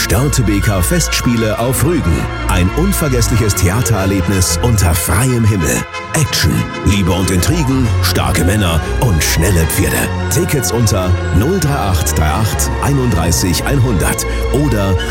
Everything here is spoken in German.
Störtebeker Festspiele auf Rügen. Ein unvergessliches Theatererlebnis unter freiem Himmel. Action, Liebe und Intrigen, starke Männer und schnelle Pferde. Tickets unter 03838 31 100 oder